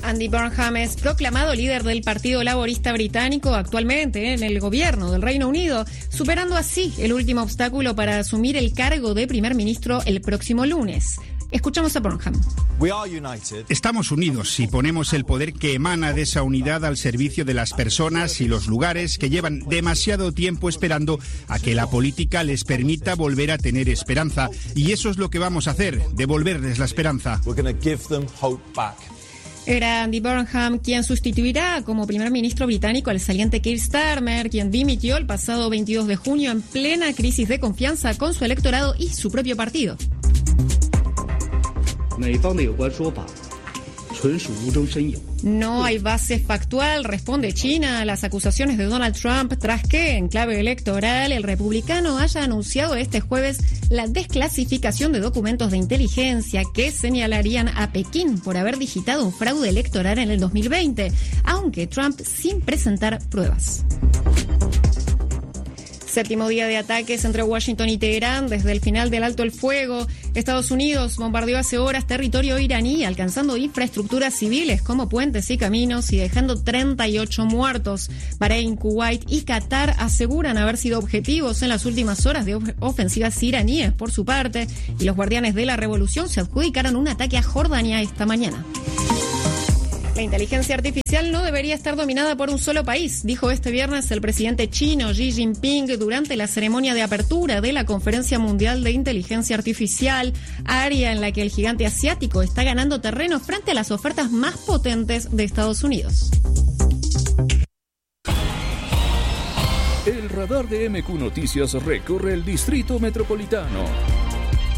Andy Burnham es proclamado líder del Partido Laborista Británico actualmente en el gobierno del Reino Unido, superando así el último obstáculo para asumir el cargo de primer ministro el próximo lunes. Escuchamos a Burnham. Estamos unidos y ponemos el poder que emana de esa unidad al servicio de las personas y los lugares que llevan demasiado tiempo esperando a que la política les permita volver a tener esperanza. Y eso es lo que vamos a hacer, devolverles la esperanza. Era Andy Burnham quien sustituirá como primer ministro británico al saliente Keir Starmer, quien dimitió el pasado 22 de junio en plena crisis de confianza con su electorado y su propio partido. No hay base factual, responde China a las acusaciones de Donald Trump tras que, en clave electoral, el republicano haya anunciado este jueves la desclasificación de documentos de inteligencia que señalarían a Pekín por haber digitado un fraude electoral en el 2020, aunque Trump sin presentar pruebas. Séptimo día de ataques entre Washington y Teherán desde el final del alto el fuego. Estados Unidos bombardeó hace horas territorio iraní, alcanzando infraestructuras civiles como puentes y caminos y dejando 38 muertos. Bahrein, Kuwait y Qatar aseguran haber sido objetivos en las últimas horas de ofensivas iraníes por su parte, y los guardianes de la revolución se adjudicaron un ataque a Jordania esta mañana. La inteligencia artificial no debería estar dominada por un solo país, dijo este viernes el presidente chino Xi Jinping durante la ceremonia de apertura de la Conferencia Mundial de Inteligencia Artificial, área en la que el gigante asiático está ganando terreno frente a las ofertas más potentes de Estados Unidos. El radar de MQ Noticias recorre el Distrito Metropolitano.